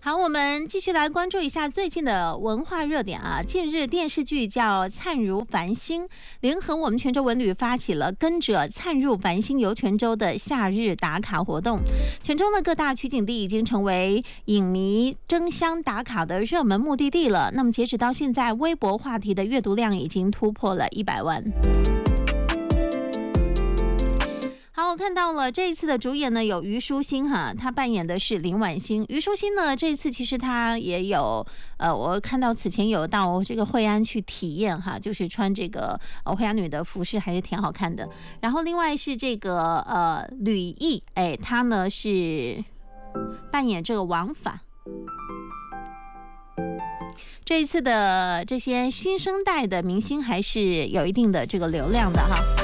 好，我们继续来关注一下最近的文化热点啊。近日电视剧叫《灿如繁星》，联合我们泉州文旅发起了跟着灿入繁星游泉州的夏日打卡活动。泉州的各大取景地已经成为影迷争相打卡的热门目的地了。那么截止到现在，微博话题的阅读量已经突破了100万。好，我看到了这一次的主演呢有虞书欣哈，她扮演的是林婉欣。虞书欣呢这一次其实她也有我看到此前有到这个惠安去体验哈，就是穿这个惠安女的服饰还是挺好看的。然后另外是这个吕毅，她呢是扮演这个王法。这一次的这些新生代的明星还是有一定的这个流量的哈。